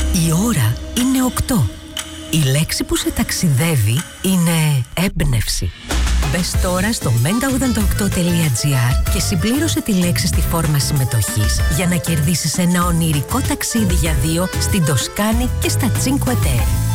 Η ώρα είναι 8. Η λέξη που σε ταξιδεύει είναι έμπνευση. Μπες τώρα στο menta88.gr και συμπλήρωσε τη λέξη στη φόρμα συμμετοχής για να κερδίσεις ένα ονειρικό ταξίδι για 2 στην Τοσκάνη και στα Cinque Terre.